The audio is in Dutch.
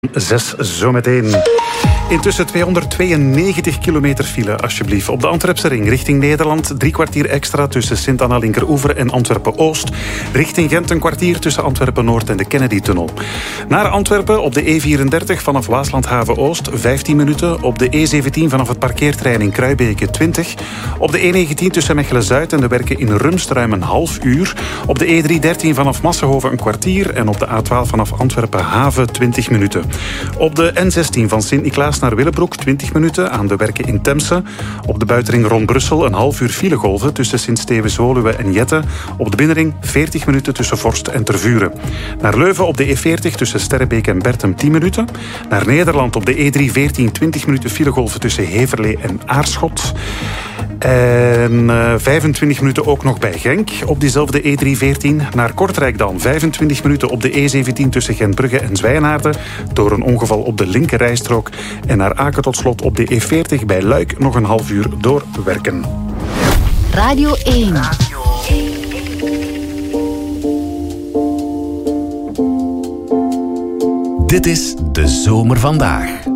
6 zometeen. Intussen 292 kilometer file, alsjeblieft. Op de Antwerpse ring richting Nederland. 3 kwartier extra tussen Sint-Anna-Linkeroever en Antwerpen-Oost. Richting Gent een kwartier tussen Antwerpen-Noord en de Kennedy-tunnel. Naar Antwerpen op de E34 vanaf Waaslandhaven-Oost 15 minuten. Op de E17 vanaf het parkeerterrein in Kruibeke 20. Op de E19 tussen Mechelen-Zuid en de werken in Rumst ruim een half uur. Op de E313 vanaf Massenhoven een kwartier. En op de A12 vanaf Antwerpen-Haven 20 minuten. Op de N16 van Sint-Niklaas naar Willebroek 20 minuten aan de werken in Temse. Op de buitenring rond Brussel een half uur filegolven tussen Sint-Stevens-Woluwe en Jette. Op de binnenring 40 minuten tussen Vorst en Tervuren. Naar Leuven op de E40 tussen Sterrebeek en Bertem 10 minuten. Naar Nederland op de E314 20 minuten filegolven tussen Heverlee en Aarschot. En 25 minuten ook nog bij Genk op diezelfde E314. Naar Kortrijk dan 25 minuten op de E17 tussen Gentbrugge en Zwijnaarden. Door een ongeval op de linkerrijstrook. En naar Aken tot slot op de E40 bij Luik nog een half uur doorwerken. Radio 1. Dit is De Zomer Vandaag.